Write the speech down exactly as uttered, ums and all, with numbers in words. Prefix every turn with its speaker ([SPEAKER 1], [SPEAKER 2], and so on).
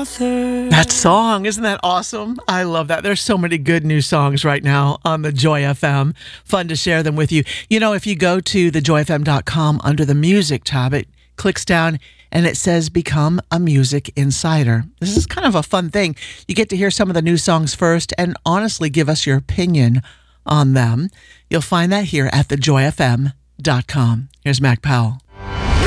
[SPEAKER 1] author.
[SPEAKER 2] That song, isn't that awesome? I love that. There's so many good new songs right now on the Joy F M. Fun to share them with you. You know, if you go to the joy f m dot com under the music tab, it clicks down and it says Become a Music Insider. This is kind of a fun thing. You get to hear some of the new songs first and honestly give us your opinion on them. You'll find that here at the joy f m dot com. Here's Mac Powell.